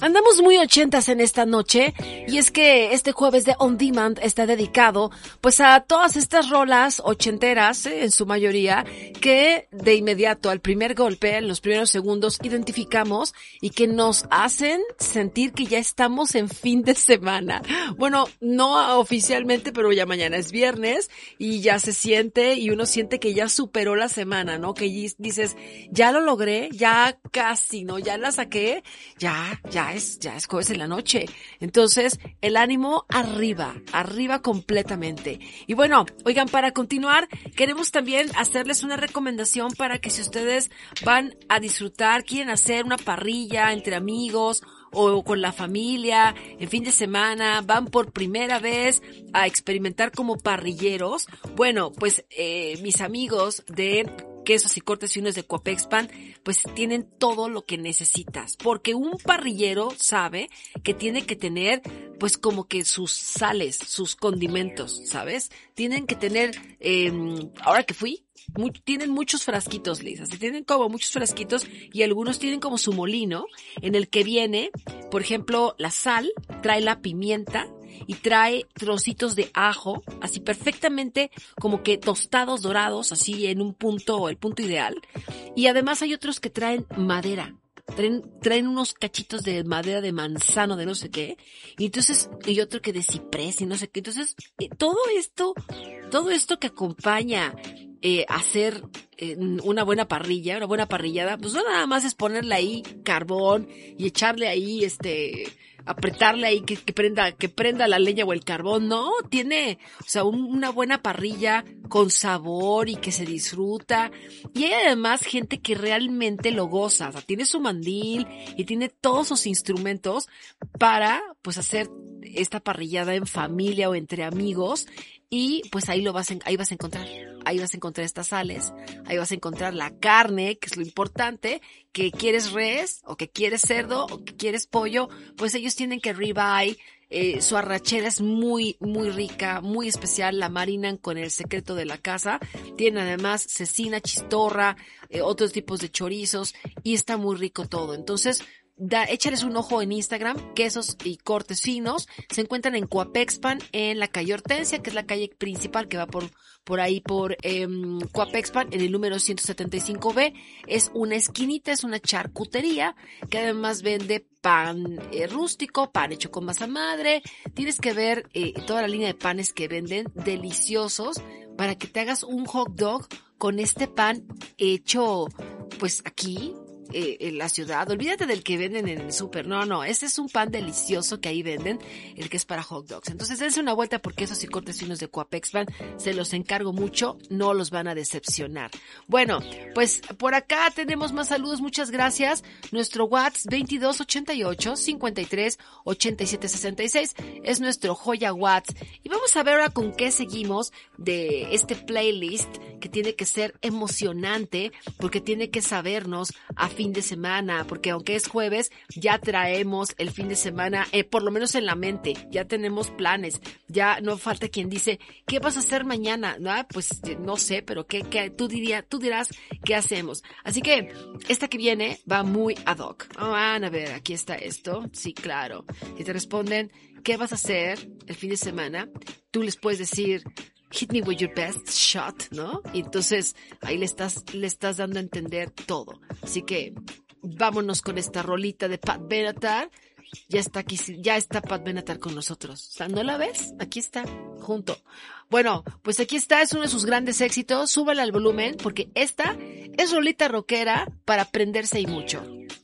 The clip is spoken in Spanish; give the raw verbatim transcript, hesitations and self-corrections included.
Andamos muy ochentas en esta noche y es que este jueves de On Demand está dedicado pues a todas estas rolas ochenteras, eh, en su mayoría, que de inmediato al primer golpe, en los primeros segundos identificamos y que nos hacen sentir que ya estamos en fin de semana. Bueno, no oficialmente, pero ya mañana es viernes y ya se siente y uno siente que ya superó la semana, ¿no? Que dices, ya lo logré, ya casi, ¿no? Ya la saqué, ya, ya es, ya es jueves en la noche. Entonces, el ánimo arriba, arriba completamente. Y bueno, oigan, para continuar, queremos también hacerles una recomendación para que si ustedes van a disfrutar, quieren hacer una parrilla entre amigos o con la familia, en fin de semana, van por primera vez a experimentar como parrilleros. Bueno, pues eh, mis amigos de Quesos y Cortes Finos de Coapexpan, pues tienen todo lo que necesitas, porque un parrillero sabe que tiene que tener, pues como que sus sales, sus condimentos, ¿sabes? Tienen que tener, eh, ahora que fui, Muy, tienen muchos frasquitos, Lisa, tienen como muchos frasquitos y algunos tienen como su molino en el que viene, por ejemplo, la sal, trae la pimienta y trae trocitos de ajo, así perfectamente como que tostados, dorados, así en un punto, el punto ideal. Y además hay otros que traen madera. Traen, traen unos cachitos de madera de manzano, de no sé qué, y entonces, y otro que de ciprés y no sé qué. Entonces, eh, todo esto, todo esto que acompaña eh, hacer eh, una buena parrilla, una buena parrillada, pues no nada más es ponerle ahí carbón y echarle ahí este, apretarle ahí que, que prenda, que prenda la leña o el carbón, no, tiene, o sea, un, una buena parrilla con sabor y que se disfruta, y hay además gente que realmente lo goza, o sea, tiene su mandil y tiene todos sus instrumentos para, pues, hacer esta parrillada en familia o entre amigos, y pues ahí lo vas a, ahí vas a encontrar, ahí vas a encontrar estas sales, ahí vas a encontrar la carne, que es lo importante, que quieres res, o que quieres cerdo, o que quieres pollo, pues ellos tienen que ribeye, eh, su arrachera es muy, muy rica, muy especial, la marinan con el secreto de la casa, tienen además cecina, chistorra, eh, otros tipos de chorizos, y está muy rico todo. Entonces, Da, échales un ojo en Instagram, Quesos y Cortes Finos. Se encuentran en Coapexpan, en la calle Hortensia, que es la calle principal que va por por ahí por eh, Coapexpan, en el número ciento setenta y cinco B. Es una esquinita, es una charcutería que además vende pan eh, rústico, pan hecho con masa madre. Tienes que ver eh, toda la línea de panes que venden, deliciosos, para que te hagas un hot dog con este pan hecho pues aquí Eh, en la ciudad. Olvídate del que venden en el súper. No, no, ese es un pan delicioso que ahí venden, el que es para hot dogs. Entonces, dense una vuelta por Quesos y Cortes Finos de Coapexpan. Se los encargo mucho, no los van a decepcionar. Bueno, pues por acá tenemos más saludos, muchas gracias. Nuestro WhatsApp veintidós ochenta y ocho cincuenta y tres ochenta y siete sesenta y seis es nuestro joya WhatsApp. Y vamos a ver ahora con qué seguimos de este playlist que tiene que ser emocionante, porque tiene que sabernos a fin de semana, porque aunque es jueves, ya traemos el fin de semana, eh, por lo menos en la mente, ya tenemos planes, ya no falta quien dice, ¿qué vas a hacer mañana? Ah, pues no sé, pero ¿qué, qué? Tú dirías, tú dirás, ¿qué hacemos? Así que, esta que viene va muy ad hoc. Oh, van a ver, aquí está esto, sí, claro. Si te responden, ¿qué vas a hacer el fin de semana? Tú les puedes decir, hit me with your best shot, ¿no? Y entonces ahí le estás, le estás dando a entender todo. Así que vámonos con esta rolita de Pat Benatar. Ya está aquí, ya está Pat Benatar con nosotros. O sea, ¿no la ves? Aquí está, junto. Bueno, pues aquí está, es uno de sus grandes éxitos. Súbale al volumen, porque esta es rolita rockera para prenderse y mucho.